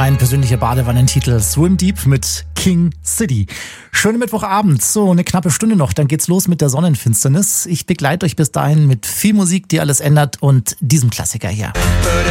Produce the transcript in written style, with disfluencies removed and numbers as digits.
Mein persönlicher Badewannentitel Swim Deep mit King City. Schönen Mittwochabend, so eine knappe Stunde noch, dann geht's los mit der Sonnenfinsternis. Ich begleite euch bis dahin mit viel Musik, die alles ändert und diesem Klassiker hier. But